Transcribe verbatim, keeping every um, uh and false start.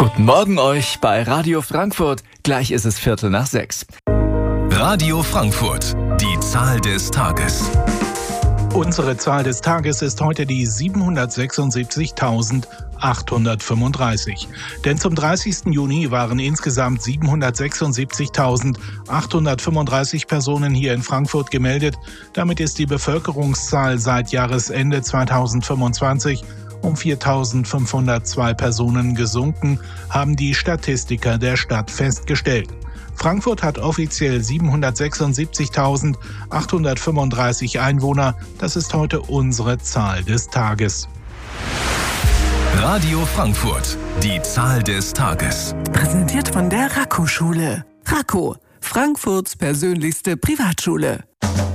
Guten Morgen euch bei Radio Frankfurt. Gleich ist es Viertel nach sechs. Radio Frankfurt, die Zahl des Tages. Unsere Zahl des Tages ist heute die siebenhundertsechsundsiebzigtausendachthundertfünfunddreißig. Denn zum dreißigsten Juni waren insgesamt siebenhundertsechsundsiebzigtausendachthundertfünfunddreißig Personen hier in Frankfurt gemeldet. Damit ist die Bevölkerungszahl seit Jahresende zweitausendfünfundzwanzig um viertausendfünfhundertzwei Personen gesunken, haben die Statistiker der Stadt festgestellt. Frankfurt hat offiziell siebenhundertsechsundsiebzigtausendachthundertfünfunddreißig Einwohner. Das ist heute unsere Zahl des Tages. Radio Frankfurt, die Zahl des Tages. Präsentiert von der Raco-Schule. Raco, Frankfurts persönlichste Privatschule.